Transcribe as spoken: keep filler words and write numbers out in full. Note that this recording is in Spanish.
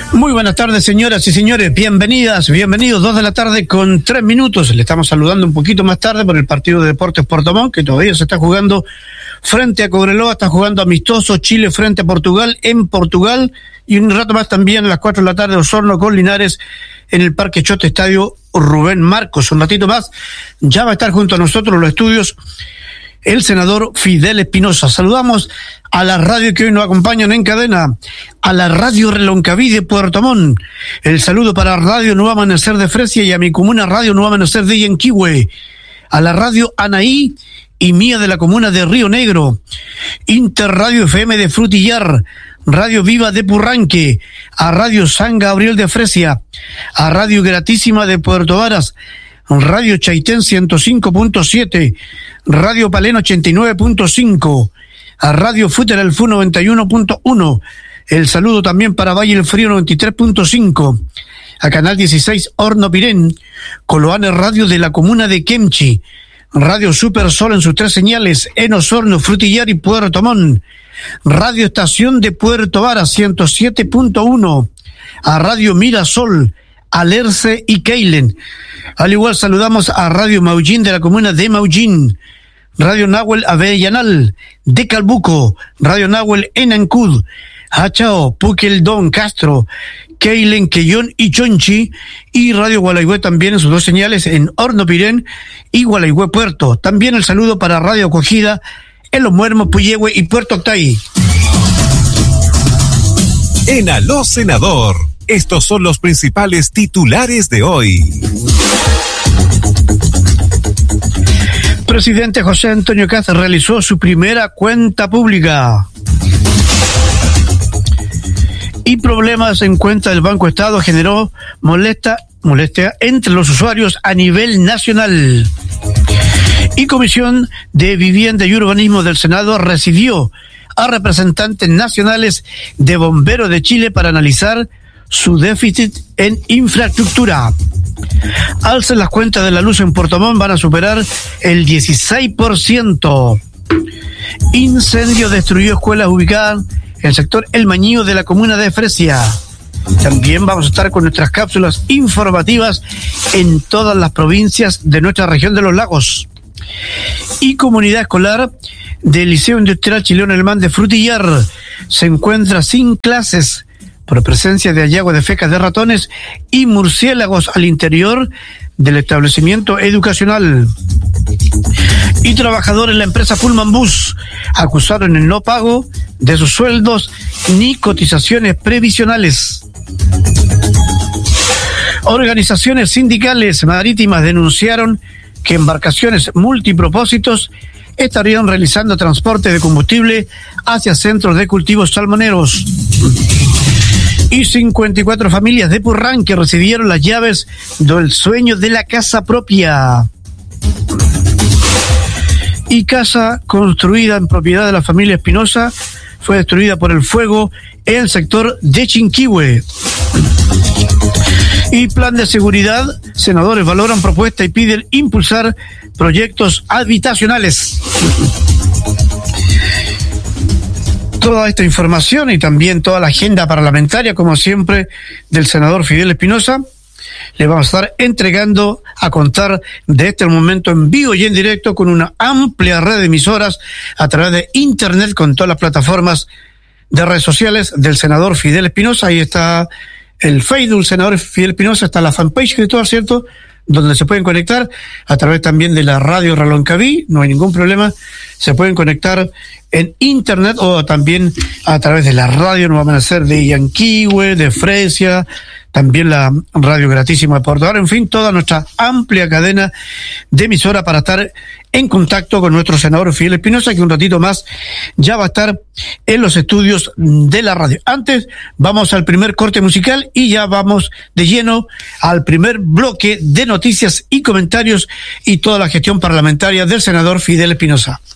Muy buenas tardes, señoras y señores, bienvenidas, bienvenidos, dos de la tarde con tres minutos. Le estamos saludando un poquito más tarde por el partido de Deportes Puerto Montt, que todavía se está jugando frente a Cobreloa, está jugando amistoso Chile frente a Portugal en Portugal, y un rato más también a las cuatro de la tarde Osorno con Linares en el Parque Chote Estadio Rubén Marcos. Un ratito más ya va a estar junto a nosotros en los estudios el senador Fidel Espinosa. Saludamos a la radio que hoy nos acompañan en cadena, a la radio Reloncaví de Puerto Montt. El saludo para Radio Nuevo Amanecer de Fresia y a mi comuna Radio Nuevo Amanecer de Yanquihue. A la radio Anaí y mía de la comuna de Río Negro. Interradio F M de Frutillar. Radio Viva de Purranque. A Radio San Gabriel de Fresia. A Radio Gratísima de Puerto Varas. Radio Chaitén ciento cinco punto siete, Radio Palena ochenta y nueve punto cinco, a Radio Fúter el F U noventa y uno punto uno, el saludo también para Valle el Frío noventa y tres punto cinco, a Canal dieciséis Horno Pirén, Coloane Radio de la comuna de Kemchi, Radio Super Sol en sus tres señales, en Osorno, Frutillar y Puerto Montt, Radio Estación de Puerto Varas ciento siete punto uno, a Radio Mirasol, Alerce y Keilen. Al igual saludamos a Radio Maullín de la comuna de Maullín, Radio Nahuel Avellanal de Calbuco, Radio Nahuel en Ancud, Hachao, Puqueldón, Castro, Keilen, Quellón y Chonchi, y Radio Gualaigüe también en sus dos señales en Horno Pirén y Gualaigüe Puerto. También el saludo para Radio Acogida en Los Muermos, Puyehue y Puerto Octay. En Aló Senador, estos son los principales titulares de hoy. Presidente José Antonio Kast realizó su primera cuenta pública. Y problemas en cuenta del Banco Estado generó molesta, molestia entre los usuarios a nivel nacional. Y Comisión de Vivienda y Urbanismo del Senado recibió a representantes nacionales de Bomberos de Chile para analizar su déficit en infraestructura. Alzan las cuentas de la luz en Puerto Montt, van a superar el dieciséis por ciento. Incendio destruyó escuelas ubicadas en el sector El Mañío de la comuna de Fresia. También vamos a estar con nuestras cápsulas informativas en todas las provincias de nuestra región de los lagos. Y comunidad escolar del Liceo Industrial Chileno Alemán de Frutillar se encuentra sin clases por presencia de hallazgos de fecas de ratones y murciélagos al interior del establecimiento educacional. Y trabajadores de la empresa Pullman Bus acusaron el no pago de sus sueldos ni cotizaciones previsionales. Organizaciones sindicales marítimas denunciaron que embarcaciones multipropósitos estarían realizando transporte de combustible hacia centros de cultivos salmoneros. Y cincuenta y cuatro familias de Purranque recibieron las llaves del sueño de la casa propia. Y casa construida en propiedad de la familia Espinosa fue destruida por el fuego en el sector de Chinquihue. Y plan de seguridad, senadores valoran propuesta y piden impulsar proyectos habitacionales. Toda esta información y también toda la agenda parlamentaria, como siempre, del senador Fidel Espinosa, le vamos a estar entregando a contar de este momento en vivo y en directo con una amplia red de emisoras a través de internet con todas las plataformas de redes sociales del senador Fidel Espinosa. Ahí está el Facebook del senador Fidel Espinosa, está la fanpage de todo, ¿cierto?, donde se pueden conectar a través también de la radio Reloncaví, no hay ningún problema, se pueden conectar en internet o también a través de la radio Nuevo Amanecer de Yanquihue, de Fresia, también la radio Gratísima de Puerto Varas, en fin, toda nuestra amplia cadena de emisora para estar en contacto con nuestro senador Fidel Espinosa, que un ratito más ya va a estar en los estudios de la radio. Antes, vamos al primer corte musical y ya vamos de lleno al primer bloque de noticias y comentarios y toda la gestión parlamentaria del senador Fidel Espinosa.